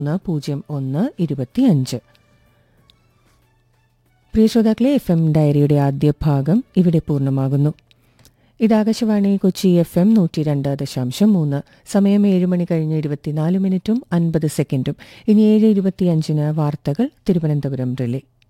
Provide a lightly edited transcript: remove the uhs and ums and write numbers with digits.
0125. പ്രിയ ശ്രോതാക്കളെ, FM ഡയറിയുടെ ആദ്യ ഭാഗം ഇവിടെ പൂർണ്ണമാകുന്നു. ഇത് ആകാശവാണി കൊച്ചി FM 102.3. സമയം 7 മണി കഴിഞ്ഞ് 24 മിനിറ്റും 50 സെക്കൻഡും. ഇനി 7:25 വാർത്തകൾ തിരുവനന്തപുരം റിലേ.